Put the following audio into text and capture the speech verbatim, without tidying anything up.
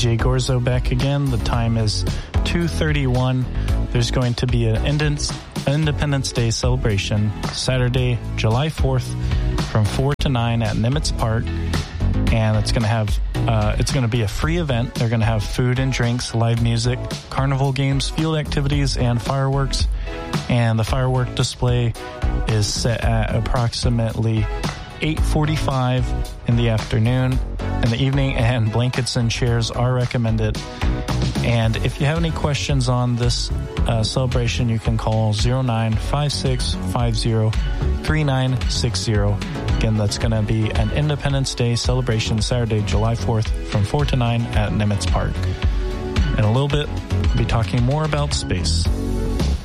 J Gorzo back again. The time is two thirty-one. There's going to be an Independence Day celebration Saturday, July fourth from four to nine at Nimitz Park. And it's going to have, uh, it's going to be a free event. They're going to have food and drinks, live music, carnival games, field activities, and fireworks. And the firework display is set at approximately eight forty-five in the afternoon, in the evening, and blankets and chairs are recommended. And if you have any questions on this uh, celebration, you can call zero nine five six five zero three nine six zero. Again, that's going to be an Independence Day celebration Saturday, July fourth from four to nine at Nimitz Park. In a little bit, we'll be talking more about space.